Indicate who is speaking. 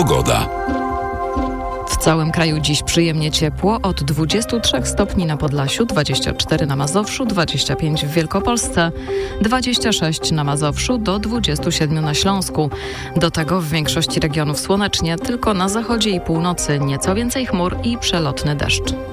Speaker 1: Pogoda.
Speaker 2: W całym kraju dziś przyjemnie ciepło, od 23 stopni na Podlasiu, 24 na Mazowszu, 25 w Wielkopolsce, 26 na Mazowszu do 27 na Śląsku. Do tego w większości regionów słonecznie, tylko na zachodzie i północy nieco więcej chmur i przelotny deszcz.